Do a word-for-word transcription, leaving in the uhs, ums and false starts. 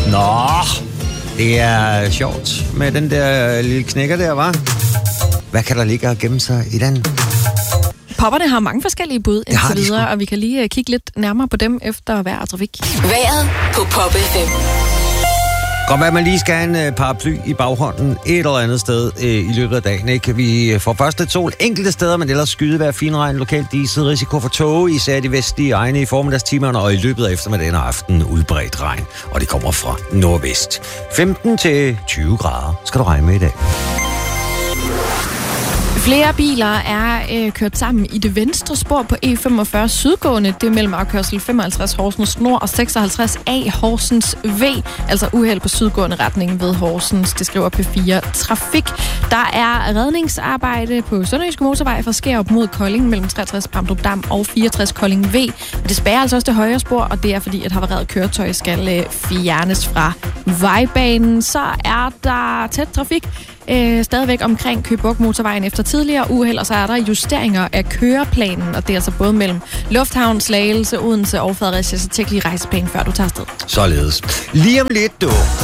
Nå, det er sjovt med den der lille knækker der, hva'? Hvad kan der ligge og gemme sig i den? Popperne har mange forskellige bud indtil videre, og vi kan lige kigge lidt nærmere på dem efter vejr og trafik. Vejret på Pop F M. Godt, at man lige skal have en paraply i baghånden et eller andet sted øh, i løbet af dagen. Ikke? Vi får først lidt sol enkelte steder, men ellers skydevejr, finregn, lokalt diset, risiko for tåge, især de vestlige egne i formiddagstimerne, og i løbet af eftermiddagen og aftenen udbredt regn. Og det kommer fra nordvest. femten til tyve grader skal du regne med i dag. Flere biler er øh, kørt sammen i det venstre spor på E femogfyrre sydgående. Det er mellem afkørsel femoghalvtreds Horsens Nord og seksoghalvtreds A Horsens V. Altså uheld på sydgående retning ved Horsens. Det skriver P fire Trafik. Der er redningsarbejde på Sønderjyske Motorvej fra Skærup mod Kolding mellem treogtres Bramdrup Dam og fireogtres Kolding V. Det spærrer altså også det højre spor, og det er fordi, at havareret køretøj skal øh, fjernes fra vejbanen. Så er der tæt trafik Øh, stadigvæk omkring Køge Bugt Motorvejen efter tidligere uheld, og så er der justeringer af køreplanen, og det er altså både mellem Lufthavn, Slagelse, Odense og Fredericia, så tjek lige rejseplanen, før du tager afsted. Således. Lige om lidt, du.